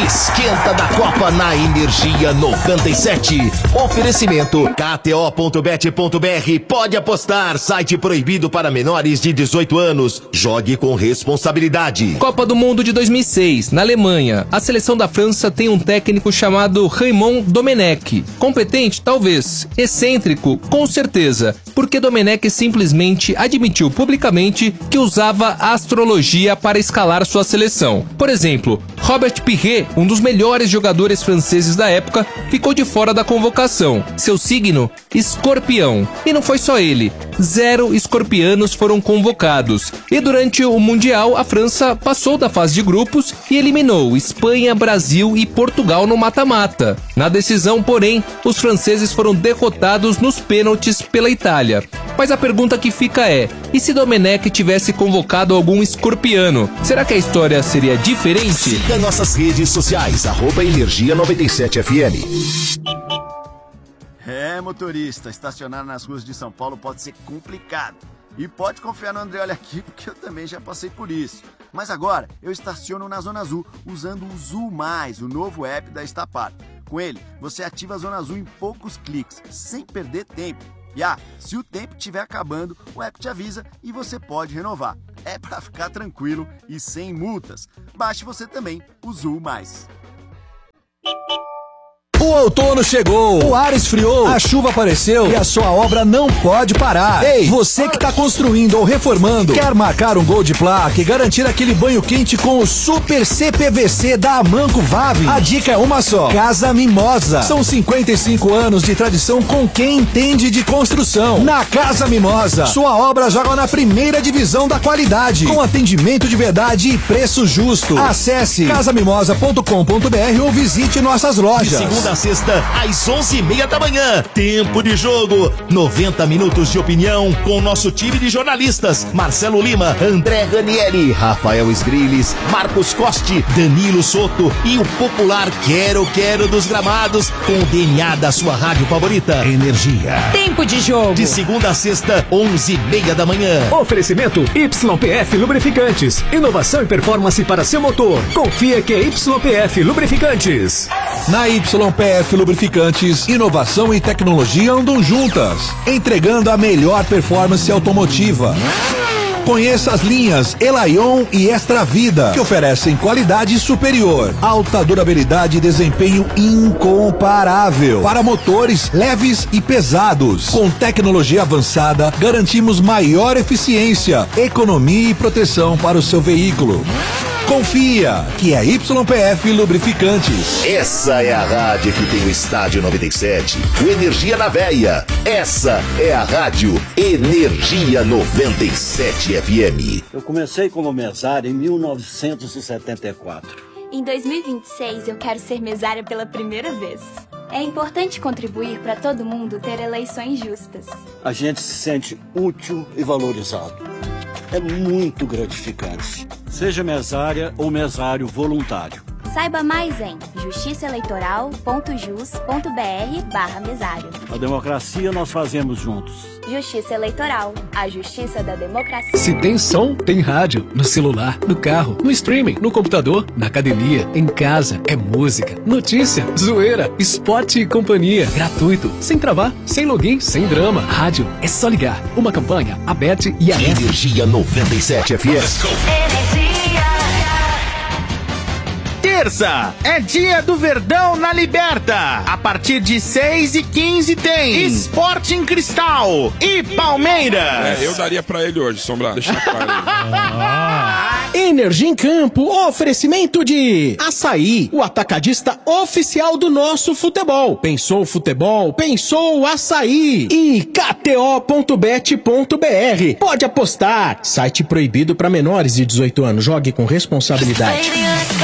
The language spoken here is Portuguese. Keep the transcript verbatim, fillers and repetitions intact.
Esquenta da Copa na Energia noventa e sete. Oferecimento K T O ponto bet ponto B R. Pode apostar. Site proibido para menores de dezoito anos. Jogue com responsabilidade. Copa do Mundo de dois mil e seis, na Alemanha. A seleção da França tem um técnico chamado Raymond Domenech. Competente? Talvez. Excêntrico? Com certeza. Porque Domenech simplesmente admitiu publicamente que usava a astrologia para escalar sua seleção. Por exemplo, Robert Pirret, um dos melhores jogadores franceses da época, ficou de fora da convocação. Seu signo? Escorpião. E não foi só ele. Zero escorpianos foram convocados. E durante o Mundial, a França passou da fase de grupos e eliminou Espanha, Brasil e Portugal no mata-mata. Na decisão, porém, os franceses foram derrotados nos pênaltis pela Itália. Mas a pergunta que fica é, e se Domenech tivesse convocado algum escorpiano? Será que a história seria diferente? Siga nossas redes sociais, arroba Energia noventa e sete F M. É, motorista, estacionar nas ruas de São Paulo pode ser complicado. E pode confiar no André Olha Aqui, porque eu também já passei por isso. Mas agora eu estaciono na Zona Azul, usando o Zul Mais, o novo app da Estapar. Com ele, você ativa a Zona Azul em poucos cliques, sem perder tempo. E ah, se o tempo estiver acabando, o app te avisa e você pode renovar. É pra ficar tranquilo e sem multas. Baixe você também o Zul Mais. O outono chegou, o ar esfriou, a chuva apareceu e a sua obra não pode parar. Ei, você que está construindo ou reformando, quer marcar um gol de placa e garantir aquele banho quente com o Super C P V C da Amanco Vave? A dica é uma só: Casa Mimosa. São cinquenta e cinco anos de tradição com quem entende de construção. Na Casa Mimosa, sua obra joga na primeira divisão da qualidade, com atendimento de verdade e preço justo. Acesse casa mimosa ponto com ponto b r ou visite nossas lojas. De segunda a sexta, às onze e meia da manhã. Tempo de jogo. noventa minutos de opinião com nosso time de jornalistas. Marcelo Lima, André Ranieri, Rafael Esgriles, Marcos Costi, Danilo Soto e o popular Quero Quero dos Gramados, com o D N A da sua rádio favorita. Energia. Tempo de jogo. De segunda a sexta, onze e meia da manhã. Oferecimento Y P F Lubrificantes. Inovação e performance para seu motor. Confia que é Y P F Lubrificantes. Na Y P F Lubrificantes, inovação e tecnologia andam juntas, entregando a melhor performance automotiva. Conheça as linhas Elaion e Extra Vida, que oferecem qualidade superior, alta durabilidade e desempenho incomparável para motores leves e pesados. Com tecnologia avançada, garantimos maior eficiência, economia e proteção para o seu veículo. Confia que é Y P F Lubrificantes. Essa é a rádio que tem o Estádio noventa e sete, o Energia na Veia. Essa é a rádio Energia noventa e sete F M. Eu comecei como mesário em mil novecentos e setenta e quatro. Em dois mil e vinte e seis eu quero ser mesária pela primeira vez. É importante contribuir para todo mundo ter eleições justas. A gente se sente útil e valorizado. É muito gratificante. Seja mesária ou mesário voluntário. Saiba mais em justiçaeleitoral ponto jus ponto br barra mesário. A democracia nós fazemos juntos. Justiça Eleitoral, a justiça da democracia. Se tem som, tem rádio. No celular, no carro, no streaming, no computador, na academia, em casa. É música, notícia, zoeira, esporte e companhia. Gratuito, sem travar, sem login, sem drama. Rádio é só ligar. Uma campanha aberta e aberta. Energia noventa e sete F M. Terça é dia do Verdão na Liberta. A partir de seis e quinze tem Sporting Cristal e Palmeiras. É, eu daria pra ele hoje, Sombra. Deixa eu Energia em Campo, oferecimento de Açaí, o atacadista oficial do nosso futebol. Pensou futebol? Pensou Açaí. E K T O ponto bet ponto br. Pode apostar. Site proibido para menores de dezoito anos. Jogue com responsabilidade.